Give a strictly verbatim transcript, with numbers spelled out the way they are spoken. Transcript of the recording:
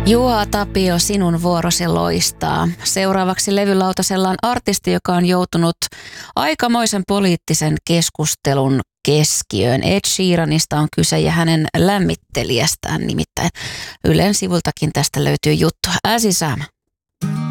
Juha Tapio, sinun vuorosi loistaa. Seuraavaksi levylautasella on artisti, joka on joutunut aikamoisen poliittisen keskustelun keskiöön. Ed Sheeranista on kyse ja hänen lämmittelijästään nimittäin. Ylen sivultakin tästä löytyy juttu. Äsi Sam.